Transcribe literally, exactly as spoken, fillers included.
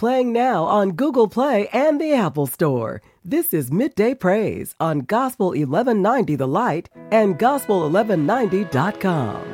playing now on Google Play and the Apple Store. This is Midday Praise on Gospel eleven ninety The Light and gospel eleven ninety dot com.